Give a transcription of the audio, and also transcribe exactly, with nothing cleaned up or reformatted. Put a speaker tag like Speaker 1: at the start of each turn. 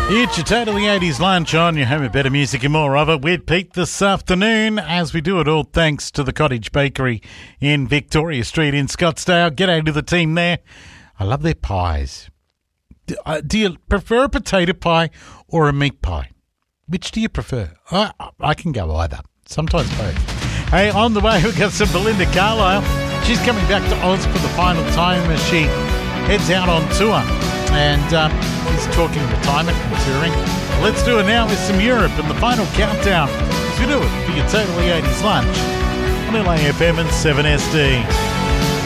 Speaker 1: It's your Totally eighties lunch on your home of better music and more of it with Pete this afternoon, as we do it all thanks to the Cottage Bakery in Victoria Street in Scottsdale. G'day to the team there. I love their pies. Do, uh, do you prefer a potato pie or a meat pie? Which do you prefer? I, I can go either. Sometimes both. Hey, on the way, we've got some Belinda Carlisle. She's coming back to Oz for the final time as she heads out on tour. And um, he's talking retirement and touring. Let's do it now with some Europe and the final countdown as we do it for your Totally eighties lunch on L A F M and seven S D.